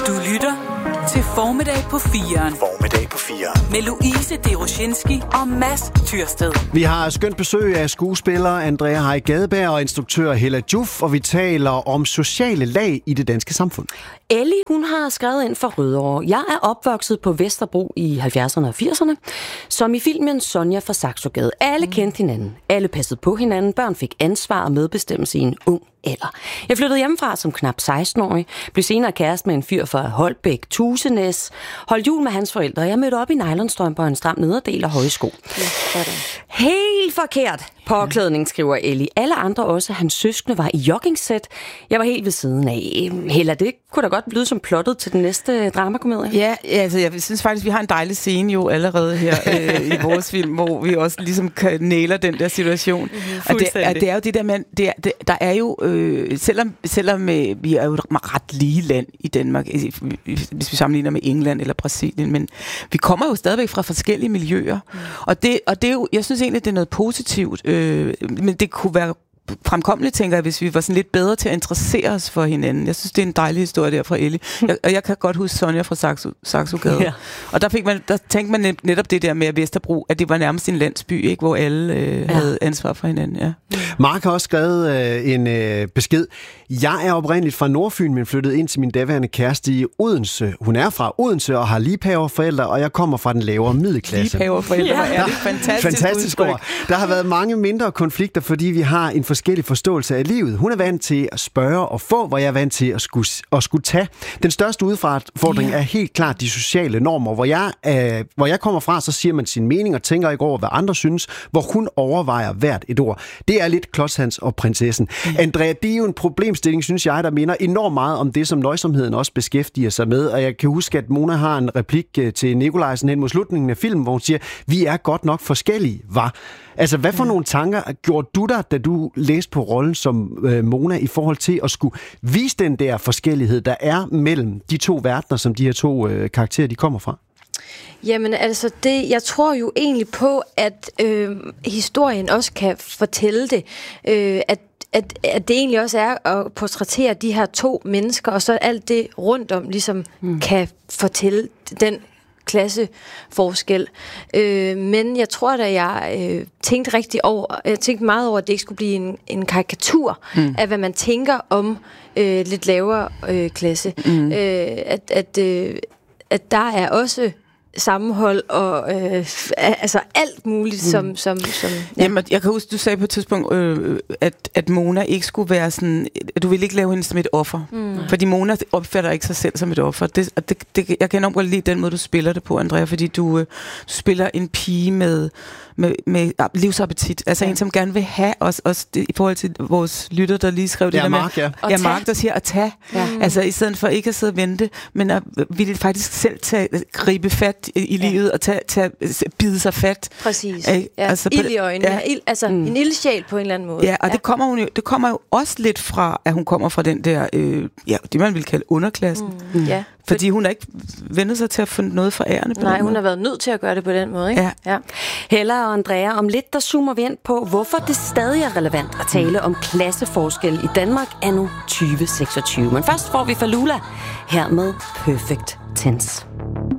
Du lytter til Formiddag på 4'eren. Formiddag på 4'eren. Med Louise Deroshinski og Mads Tyrsted. Vi har skønt besøg af skuespiller Andrea Haj Gadeberg og instruktør Hella Joof, og vi taler om sociale lag i det danske samfund. Ellie, hun har skrevet ind for Rødovre. Jeg er opvokset på Vesterbro i 70'erne og 80'erne, som i filmen Sonja fra Saxogade. Alle kendte hinanden, alle passede på hinanden, børn fik ansvar og medbestemmelse i en ung alder. Jeg flyttede hjemmefra som knap 16-årig, blev senere kæreste med en fyr fra Holbæk, Tusenæs, holdt jul med hans forældre. Jeg mødte op i nylonstrømper og en stram nederdel og høje sko. Helt forkert påklædning, skriver Ellie. Alle andre, også hans søskende, var i joggingsæt. Jeg var helt ved siden af. Hella, det kunne da godt lyde som plottet til den næste dramakomedie. Ja, altså jeg synes faktisk, vi har en dejlig scene jo allerede her i vores film, hvor vi også ligesom næler den der situation. Og det er jo det der med, der er jo, selvom vi er jo et ret lige land i Danmark, hvis vi sammenligner med England eller Brasilien, men vi kommer jo stadigvæk fra forskellige miljøer. Og det er jo, jeg synes egentlig, det er noget positivt, men det kunne være fremkommeligt, tænker jeg, hvis vi var sådan lidt bedre til at interessere os for hinanden. Jeg synes, det er en dejlig historie der fra Ellie. Og jeg kan godt huske Sonja fra Saxogade. Ja. Og der tænkte man netop det der med Vesterbro, at det var nærmest en landsby, ikke, hvor alle havde ansvar for hinanden. Ja. Mark har også skrevet en besked. Jeg er oprindeligt fra Nordfyn, men flyttede ind til min daværende kæreste i Odense. Hun er fra Odense og har liebhaverforældre, og jeg kommer fra den lavere middelklasse. Liebhaverforældre, er det fantastisk ord. Der har været mange mindre konflikter, fordi vi har en forskellig forståelse af livet. Hun er vant til at spørge og få, hvor jeg er vant til at skulle tage. Den største udfordring er helt klart de sociale normer. Hvor jeg kommer fra, så siger man sin mening og tænker ikke over, hvad andre synes, hvor hun overvejer hvert et ord. Det er lidt Klodshans og prinsessen. Andrea, det er jo en problemstilling, synes jeg, der minder enormt meget om det, som nøjsomheden også beskæftiger sig med. Og jeg kan huske, at Mona har en replik til Nikolajsen hen mod slutningen af filmen, hvor hun siger, vi er godt nok forskellige, hva'? Altså, hvad for nogle tanker gjorde du dig, da du læste på rollen som Mona, i forhold til at skulle vise den der forskellighed, der er mellem de to verdener, som de her to karakterer, de kommer fra? Jamen altså, jeg tror jo egentlig på, at historien også kan fortælle det, at det egentlig også er at portrættere de her to mennesker, og så alt det rundt om ligesom kan fortælle den klasseforskel. Men jeg tror, at jeg tænkte meget over, at det ikke skulle blive en karikatur af, hvad man tænker om lidt lavere klasse. At der er også sammenhold og altså alt muligt som ja. Jamen, jeg kan huske, du sagde på et tidspunkt, at Mona ikke skulle være sådan, at du ville ikke lave hende som et offer. Fordi Mona opfatter ikke sig selv som et offer. Jeg kan enormt godt lide den måde, du spiller det på, Andrea, fordi du spiller en pige med livsappetit. Altså en, som gerne vil have os i forhold til vores lytter, der lige skrev det der Mark, med. Ja, Mark, der siger at tage. Ja. Altså i stedet for ikke at sidde og vente, men at ville faktisk selv gribe fat i livet og bide sig fat. Præcis. Ja. Altså, ild i øjnene. Ja. En ildsjæl på en eller anden måde. Ja, og det kommer jo også lidt fra, at hun kommer fra den der, det man vil kalde underklassen. Ja. Fordi hun har ikke vendt sig til at finde noget forærende på den måde. Hun har været nødt til at gøre det på den måde, ikke? Ja. Hella og Andrea, om lidt der zoomer vi ind på, hvorfor det stadig er relevant at tale om klasseforskel i Danmark anno 2026. Men først får vi Falula her med Perfect Tense.